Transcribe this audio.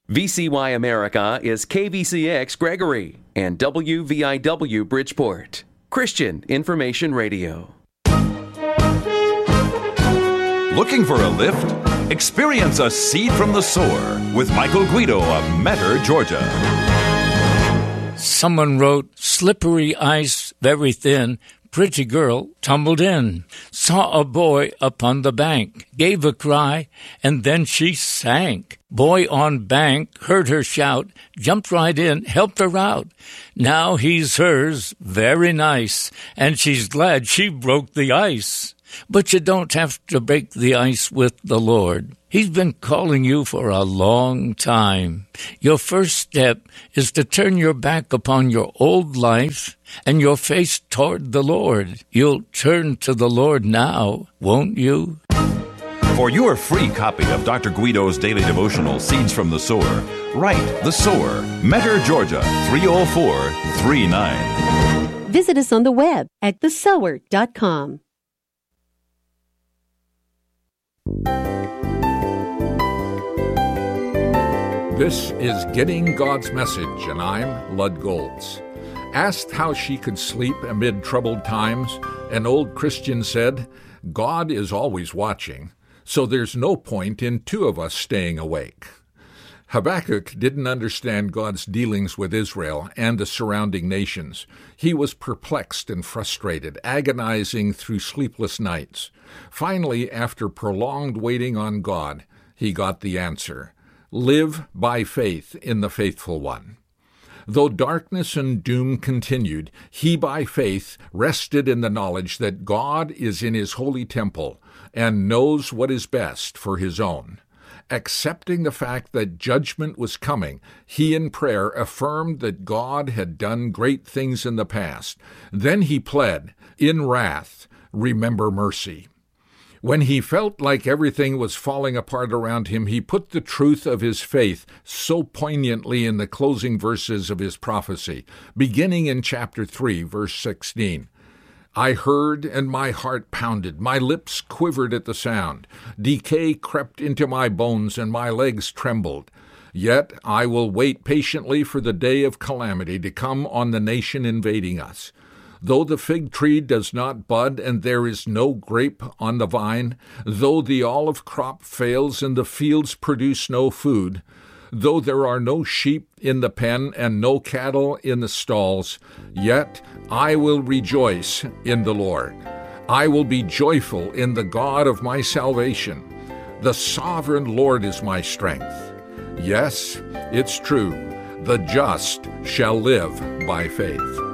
VCY America is KVCX Gregory and WVIW Bridgeport. Christian Information Radio. Looking for a lift? Experience a seed from the sower with Michael Guido of Metter, Georgia. Someone wrote, slippery ice, very thin, pretty girl tumbled in, saw a boy upon the bank, gave a cry, and then she sank. Boy on bank heard her shout, jumped right in, helped her out. Now he's hers, very nice, and she's glad she broke the ice. But you don't have to break the ice with the Lord. He's been calling you for a long time. Your first step is to turn your back upon your old life and your face toward the Lord. You'll turn to the Lord now, won't you? For your free copy of Dr. Guido's daily devotional, Seeds from the Sower, write The Sower, Metter, Georgia, 30439. Visit us on the web at thesower.com. This is Getting God's Message, and I'm Lud Golds. Asked how she could sleep amid troubled times, an old Christian said, God is always watching, so there's no point in two of us staying awake. Habakkuk didn't understand God's dealings with Israel and the surrounding nations. He was perplexed and frustrated, agonizing through sleepless nights. Finally, after prolonged waiting on God, he got the answer. Live by faith in the faithful one. Though darkness and doom continued, he by faith rested in the knowledge that God is in his holy temple and knows what is best for his own. Accepting the fact that judgment was coming, he in prayer affirmed that God had done great things in the past. Then he pled, in wrath, remember mercy. When he felt like everything was falling apart around him, he put the truth of his faith so poignantly in the closing verses of his prophecy, beginning in chapter 3, verse 16. I heard, and my heart pounded. My lips quivered at the sound. Decay crept into my bones, and my legs trembled. Yet I will wait patiently for the day of calamity to come on the nation invading us. Though the fig tree does not bud, and there is no grape on the vine, though the olive crop fails, and the fields produce no food, though there are no sheep in the pen, and no cattle in the stalls, yet I will rejoice in the Lord. I will be joyful in the God of my salvation. The sovereign Lord is my strength. Yes, it's true, the just shall live by faith.